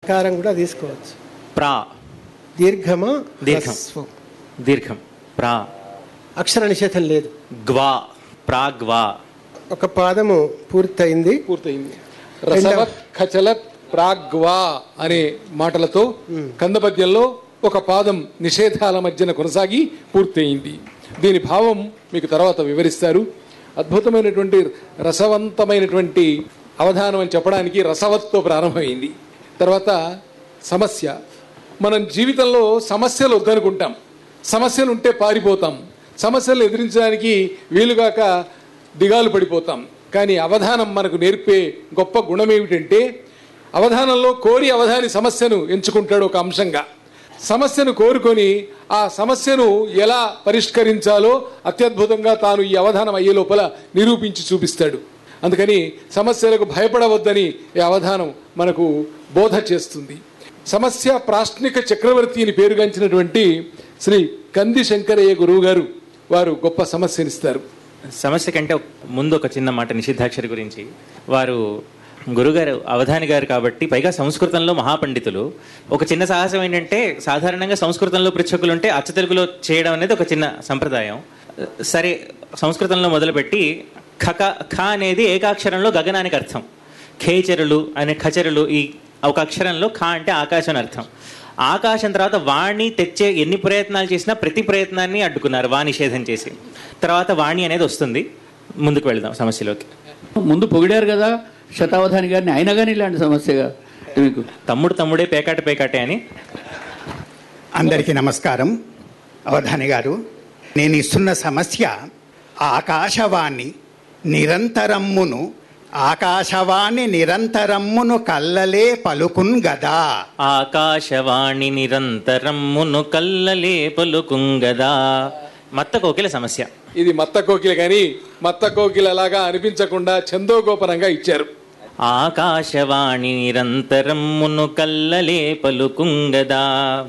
అకారం కూడా తీసుకోవచ్చు. ప్రా దీర్ఘమా? దీర్ఘం. దీర్ఘం. ప్రా. అక్షర నిషేధం లేదు. గ్వా. ప్రాగ్వా. ఒక పాదము పూర్తయింది. రసవత్ ఖచలత్ ప్రాగ్వా అనే మాటలతో కందపద్యంలో ఒక పాదం నిషేధాల మధ్యన కొనసాగి పూర్తయింది. దీని భావం మీకు తర్వాత వివరిస్తారు. అద్భుతమైనటువంటి రసవంతమైనటువంటి అవధానం అని చెప్పడానికి రసవత్తో ప్రారంభమైంది. తర్వాత సమస్య. మనం జీవితంలో సమస్యలు వద్దనుకుంటాం, సమస్యలు ఉంటే పారిపోతాం, సమస్యలు ఎదిరించడానికి వీలుగాక దిగాలు పడిపోతాం. కానీ అవధానం మనకు నేర్పే గొప్ప గుణం ఏమిటంటే, అవధానంలో కోరి అవధాని సమస్యను ఎంచుకుంటాడు ఒక అంశంగా. సమస్యను కోరుకొని ఆ సమస్యను ఎలా పరిష్కరించాలో అత్యద్భుతంగా తాను ఈ అవధానం అయ్యే లోపల నిరూపించి చూపిస్తాడు. అందుకని సమస్యలకు భయపడవద్దని ఈ అవధానం మనకు బోధ చేస్తుంది. సమస్య ప్రాశ్నిక చక్రవర్తి అని పేరుగాంచినటువంటి శ్రీ కంది శంకరయ్య గురువు గారు వారు గొప్ప సమస్యనిస్తారు. సమస్య కంటే ముందు ఒక చిన్న మాట నిషిద్ధాక్షరి గురించి. వారు గురుగారు అవధాని గారు కాబట్టి, పైగా సంస్కృతంలో మహాపండితులు. ఒక చిన్న సాహసం ఏంటంటే, సాధారణంగా సంస్కృతంలో పృచ్ఛకులు ఉంటే అచ్చ తెలుగులో చేయడం అనేది ఒక చిన్న సంప్రదాయం. సరే, సంస్కృతంలో మొదలుపెట్టి ఖ అనేది ఏకాక్షరంలో గగనానికి అర్థం. ఖేచరులు అనే ఖచరులు, ఈ ఒక అక్షరంలో ఖ అంటే ఆకాశం అని అర్థం. ఆకాశం తర్వాత వాణి తెచ్చే ఎన్ని ప్రయత్నాలు చేసినా ప్రతి ప్రయత్నాన్ని అడ్డుకున్నారు, వా నిషేధం చేసి. తర్వాత వాణి అనేది వస్తుంది. ముందుకు వెళదాం సమస్యలోకి. ముందు పొగిడారు కదా శతావధాని గారిని, అయినా కానీ ఇలాంటి సమస్యగా మీకు తమ్ముడే పేకాటే అని. అందరికీ నమస్కారం. అవధాని గారు, నేను ఇస్తున్న సమస్య ఆకాశవాణి నిరంతరమ్మును కల్లలే పలుకున్ గదా. ఆకాశవాణి నిరంతరమ్మును కల్లలే పలుకున్ గదా. మత్త కోకిల సమస్య. ఇది మత్త కోకిల, కానీ మత్త కోకిల లాగా అనిపించకుండా ఛందోగోపరంగా ఇచ్చారు. ఆకాశవాణి నిరంతరమ్మును కల్లలే పలుకుంగదా.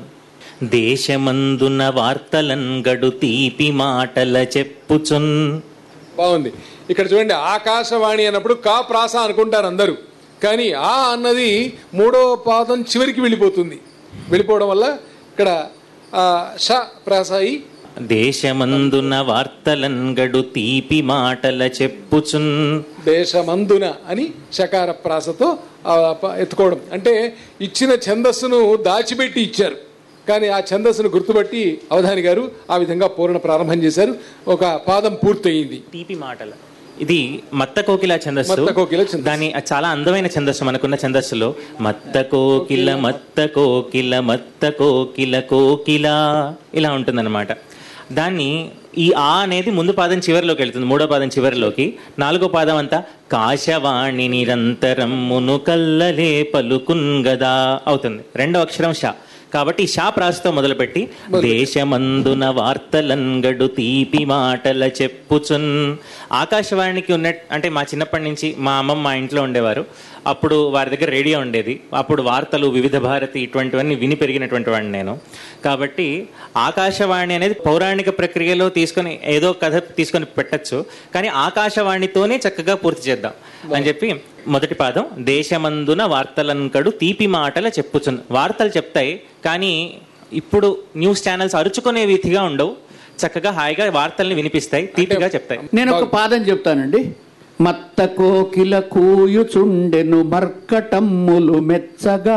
దేశమందున వార్తలన్ గడు తీపి మాటల చెప్పుచున్. బాగుంది. ఇక్కడ చూడండి, ఆకాశవాణి అన్నప్పుడు కా ప్రాస అనుకుంటారు అందరూ, కానీ ఆ అన్నది మూడవ పాదం చివరికి వెళ్ళిపోవడం వల్ల ఇక్కడ ష ప్రాస అయి దేశమందున వార్తలన్ గడు తీపి మాటల చెప్పుచున్. దేశమందున అని షకార ప్రాసతో ఎత్తుకోవడం అంటే ఇచ్చిన ఛందస్సును దాచిపెట్టి ఇచ్చారు, కానీ ఆ ఛందస్సును గుర్తుపట్టి అవధాని గారు ఆ విధంగా పూర్ణ ప్రారంభం చేశారు. ఒక పాదం పూర్తయింది. తీపి మాటల, ఇది మత్త కోకిల ఛందస్సు. దాని చాలా అందమైన ఛందస్సు మనకున్న ఛందస్సులో. మత్త కోకిల మత్త కోకిల మత్త కోకిల కోకిల ఇలా ఉంటుందన్నమాట. దాన్ని ఈ ఆ అనేది ముందు పాదం చివరిలోకి వెళ్తుంది, మూడో పాదం చివరిలోకి. నాలుగో పాదం అంతా కాశవాణి నిరంతరమ్మును కల్లలే పలుకున్ గదా అవుతుంది. రెండో అక్షరం షా. కాబట్టి షా ప్రాసతో మొదలుపెట్టి దేశమందున వార్తలంగడు తీపి మాటల చెప్పుచున్. ఆకాశవాణికి అంటే మా చిన్నప్పటి నుంచి మా అమ్మమ్మ మా ఇంట్లో ఉండేవారు. అప్పుడు వారి దగ్గర రేడియో ఉండేది. అప్పుడు వార్తలు, వివిధ భారతి ఇటువంటివన్నీ విని పెరిగినటువంటి వాడిని నేను. కాబట్టి ఆకాశవాణి అనేది పౌరాణిక ప్రక్రియలో తీసుకొని ఏదో కథ తీసుకొని పెట్టచ్చు, కానీ ఆకాశవాణితోనే చక్కగా పూర్తి చేద్దాం అని చెప్పి మొదటి పాదం దేశమందున వార్తలంకడు తీపి మాటల చెప్పుచున్. వార్తలు చెప్తాయి, కానీ ఇప్పుడు న్యూస్ ఛానల్స్ అరుచుకునే వీధిగా ఉండవు. చక్కగా హాయిగా వార్తల్ని వినిపిస్తాయి, తీపిగా చెప్తాయి. నేను ఒక పాదం చెప్తానండి. మత్త కోకిల కూయుచుండెను మర్కటమ్ములు మెచ్చగా.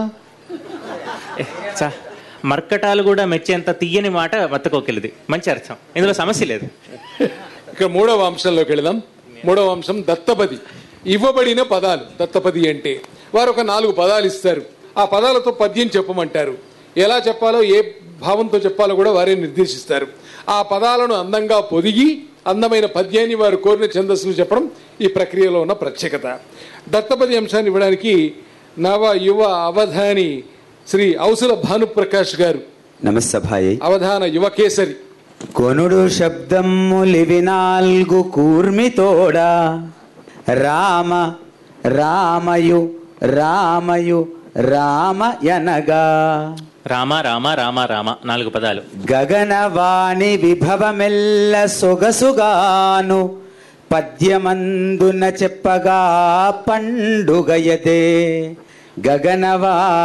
మర్కటాలు కూడా మెచ్చేంత తీయని మాట మత్త కోకిలది. మంచి అర్థం, ఇందులో సమస్య లేదు. ఇక మూడవ అంశంలోకి వెళదాం. మూడవ అంశం దత్తపది. ఇవ్వబడిన పదాలు. దత్తపది అంటే వారు ఒక 4 పదాలు ఇస్తారు. ఆ పదాలతో పద్యం చెప్పమంటారు. ఎలా చెప్పాలో, ఏ భావంతో చెప్పాలో కూడా వారే నిర్దేశిస్తారు. ఆ పదాలను అందంగా పొదిగి అందమైన పద్యాన్ని వారు కోరిన ఛందస్సులు చెప్పడం ఈ ప్రక్రియలో ఉన్న ప్రత్యేకత. దత్తపది అంశాన్ని ఇవ్వడానికి నవ యువ అవధాని శ్రీ ఔసుల భానుప్రకాష్ గారు నమస్సభాయై అవధాన యువకేసరి. కొనుడు శబ్దములివి 4 కూర్మితోడా రామ రామయు రామయు రామయనగా. రామ రామ రామ రామ 4 పదాలు. గగనవాణి విభవమెల్ల సొగసుగాను పద్యమందున చెప్పగా పండుగయదే. గగనవా